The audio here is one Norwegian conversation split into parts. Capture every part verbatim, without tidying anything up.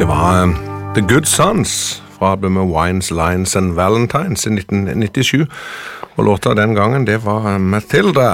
var um, The Good Sons fra albumet Wines, Lines and Valentines i nitten nittisju, og låta den gangen, det var Matilda.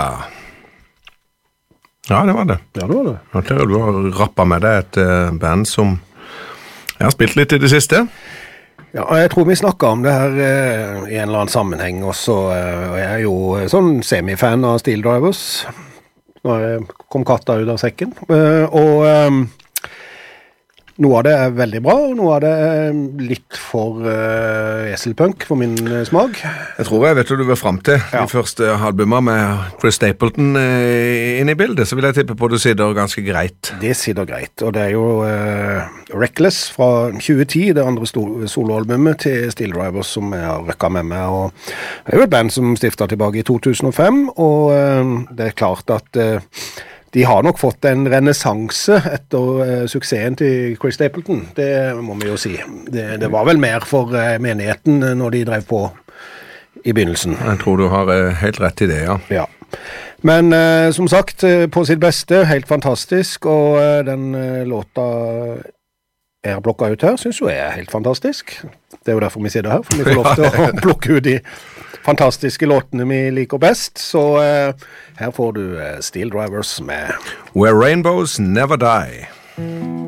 Ja, det var det. Ja, det var det. Nå tror jeg du har rappet med deg et uh, band som jeg har spilt litt i det siste. Ja, jeg tror vi snakket om det her uh, i en eller annen sammenheng også, uh, og jeg er jo sånn semifan av Steel Drivers. Nå kom katta ut av sekken, uh, og... Um, Noe av det er veldig bra, og noe av det er litt for uh, eselpunk for min uh, smak. Jeg tror jeg vet hva du vil frem til. Ja. De første albumer med Chris Stapleton uh, inne i bildet, så vil jeg tippe på at det sitter ganske greit. Det sitter greit, og det er jo uh, Reckless fra tjue ti, det andre soloalbumet til Steel Drivers som jeg har røkket med meg. Og det er jo et band som stiftet tilbake i to tusen og fem, og uh, det er klart at... Uh, De har nok fått en renessanse etter uh, suksessen til Chris Stapleton, det må vi jo si. Det, det var vel mer for uh, menigheten når de drev på i begynnelsen. Jeg tror du har uh, helt rett i det, ja. Ja. Men uh, som sagt, uh, på sitt beste, helt fantastisk, og uh, den uh, låta jeg har plukket ut her, synes jo jeg er helt fantastisk. Det er jo derfor vi sitter her, for vi får lov til å plukke ut de fantastiske låtene vi liker best, så uh, her får du uh, Steel Drivers med Where Rainbows Never Die.